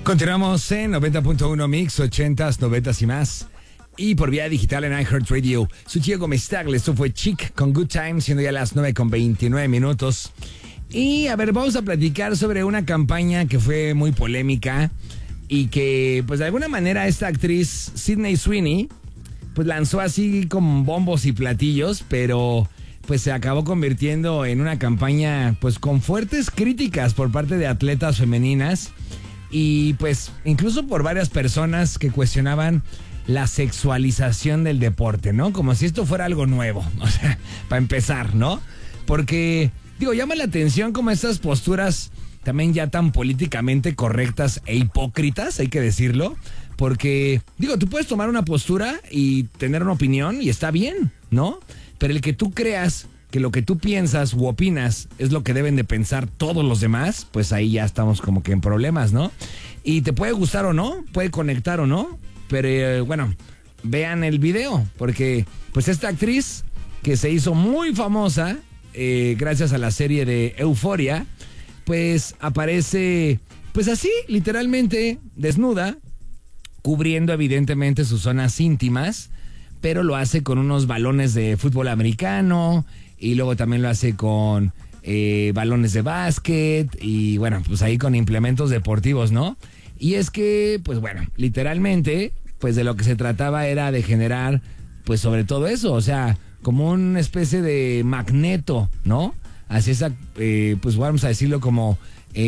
Continuamos en 90.1 Mix, 80s, 90s y más. Y por vía digital en iHeartRadio. Soy Diego Gómez Tagle, esto fue Chic con Good Time, siendo ya las 9:29. Y a ver, vamos a platicar sobre una campaña que fue muy polémica y que, pues de alguna manera, esta actriz, Sydney Sweeney, pues lanzó así con bombos y platillos, pero pues se acabó convirtiendo en una campaña pues con fuertes críticas por parte de atletas femeninas y pues incluso por varias personas que cuestionaban la sexualización del deporte, ¿no? Como si esto fuera algo nuevo, o sea, para empezar, ¿no? Porque, digo, llama la atención como estas posturas también ya tan políticamente correctas e hipócritas, hay que decirlo, porque, digo, tú puedes tomar una postura y tener una opinión y está bien, ¿no? Pero el que tú creas que lo que tú piensas u opinas es lo que deben de pensar todos los demás, pues ahí ya estamos como que en problemas, ¿no? Y te puede gustar o no, puede conectar o no, pero bueno, vean el video, porque pues esta actriz que se hizo muy famosa gracias a la serie de Euphoria, pues aparece pues así, literalmente desnuda, cubriendo evidentemente sus zonas íntimas, pero lo hace con unos balones de fútbol americano y luego también lo hace con balones de básquet y bueno, pues ahí con implementos deportivos, ¿no? Y es que, pues bueno, literalmente, pues de lo que se trataba era de generar, pues sobre todo eso, o sea, como una especie de magneto, ¿no? Así esa, pues vamos a decirlo como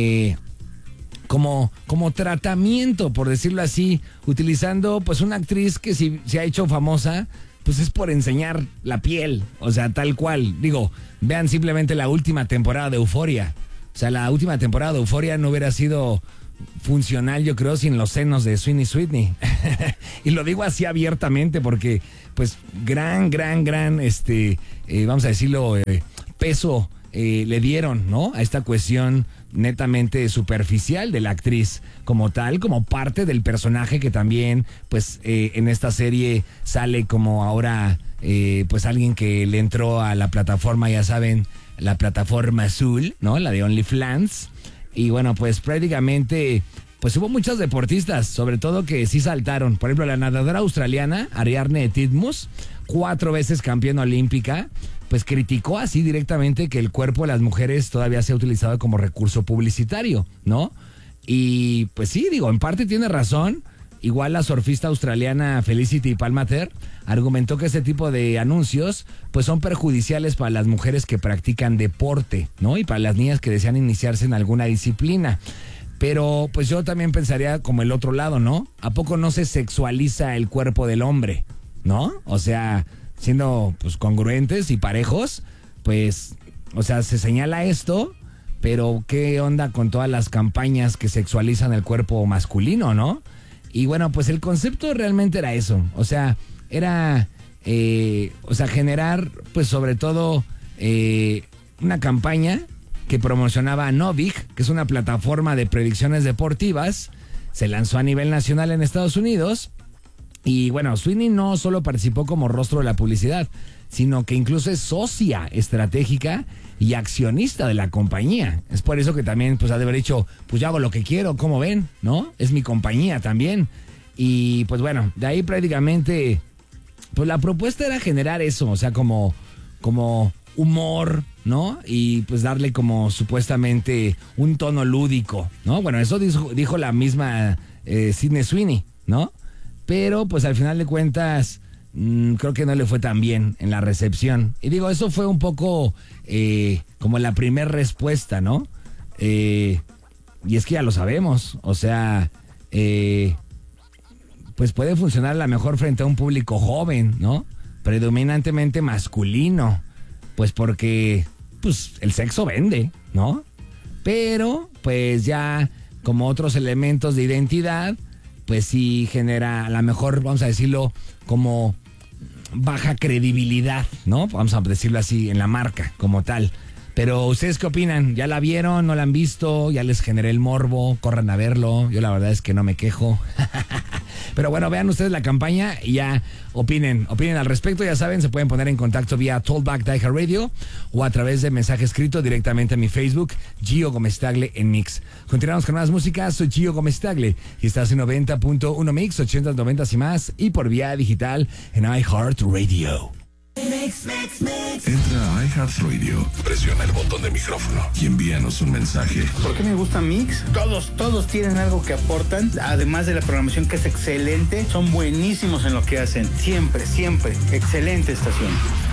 tratamiento, por decirlo así, utilizando pues una actriz que si se ha hecho famosa, pues es por enseñar la piel, o sea, tal cual. Digo, vean simplemente la última temporada de Euphoria. O sea, la última temporada de Euphoria no hubiera sido funcional, yo creo, sin los senos de Sweeney. Y lo digo así abiertamente porque, pues, gran, vamos a decirlo, peso le dieron, ¿no? A esta cuestión netamente superficial de la actriz como tal, como parte del personaje que también, pues, en esta serie sale como ahora, pues, alguien que le entró a la plataforma, ya saben, la plataforma azul, ¿no? La de OnlyFans. Y bueno, pues prácticamente, pues hubo muchos deportistas, sobre todo que sí saltaron. Por ejemplo, la nadadora australiana, Ariarne Titmus, 4 veces campeona olímpica, pues criticó así directamente que el cuerpo de las mujeres todavía sea utilizado como recurso publicitario, ¿no? Y pues sí, digo, en parte tiene razón. Igual la surfista australiana Felicity Palmater argumentó que este tipo de anuncios pues son perjudiciales para las mujeres que practican deporte, ¿no? Y para las niñas que desean iniciarse en alguna disciplina. Pero pues yo también pensaría como el otro lado, ¿no? ¿A poco no se sexualiza el cuerpo del hombre, ¿no? O sea, siendo pues congruentes y parejos, pues, o sea, se señala esto, pero ¿qué onda con todas las campañas que sexualizan el cuerpo masculino, ¿no? Y bueno, pues el concepto realmente era eso, o sea, era, generar, pues sobre todo, una campaña que promocionaba a Novik, que es una plataforma de predicciones deportivas, se lanzó a nivel nacional en Estados Unidos, y bueno, Sweeney no solo participó como rostro de la publicidad, sino que incluso es socia estratégica y accionista de la compañía. Es por eso que también pues ha de haber dicho, pues yo hago lo que quiero, ¿cómo ven? ¿No? Es mi compañía también. Y pues bueno, de ahí prácticamente, pues la propuesta era generar eso, o sea, como humor, ¿no? Y pues darle como supuestamente un tono lúdico, ¿no? Bueno, eso dijo la misma Sydney Sweeney, ¿no? Pero pues al final de cuentas creo que no le fue tan bien en la recepción. Y digo, eso fue un poco como la primera respuesta, ¿no? Y es que ya lo sabemos, o sea, pues puede funcionar a lo mejor frente a un público joven, ¿no? Predominantemente masculino, pues porque pues el sexo vende, ¿no? Pero pues ya como otros elementos de identidad, pues sí genera, a lo mejor, vamos a decirlo, como baja credibilidad, ¿no? Vamos a decirlo así, en la marca como tal. Pero, ¿ustedes qué opinan? ¿Ya la vieron? ¿No la han visto? ¿Ya les generé el morbo? Corran a verlo. Yo la verdad es que no me quejo. Pero bueno, vean ustedes la campaña y ya opinen al respecto. Ya saben, se pueden poner en contacto vía Talkback de iHeartRadio o a través de mensaje escrito directamente a mi Facebook, Gio Gómez Tagle en Mix. Continuamos con más música. Soy Gio Gómez Tagle y estás en 90.1 Mix, 80s, 90s y más, y por vía digital en iHeartRadio. Entra a iHeartRadio, presiona el botón de micrófono y envíanos un mensaje. ¿Por qué me gusta Mix? Todos tienen algo que aportan, además de la programación que es excelente, son buenísimos en lo que hacen, siempre, excelente estación.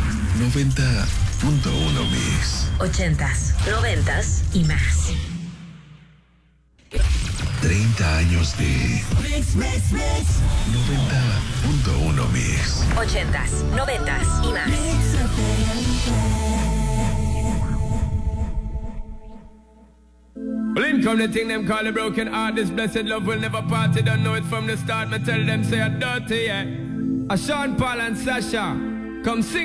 90.1 Mix. 80s, 90s y más. 30 años de Mix. 90.1 Mix. 80s, 90s y más. Well, in come the thing them call a broken heart. This blessed love will never part. They don't know it from the start. Me tell them say I'm dirty, yeah. A Sean Paul and Sasha come sing.